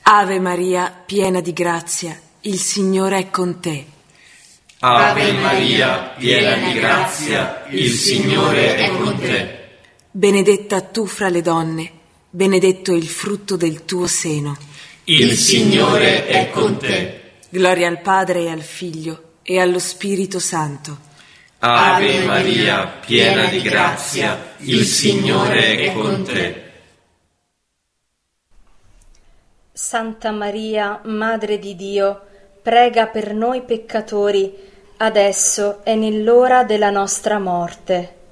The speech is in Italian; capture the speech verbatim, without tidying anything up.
Ave Maria, piena di grazia, il Signore è con te. Ave Maria, piena di grazia, il Signore è con te. Benedetta tu fra le donne, benedetto il frutto del tuo seno. Il Signore è con te. Gloria al Padre e al Figlio e allo Spirito Santo. Ave Maria, piena di grazia, il Signore è con te. Santa Maria, Madre di Dio, prega per noi peccatori, adesso e nell'ora della nostra morte.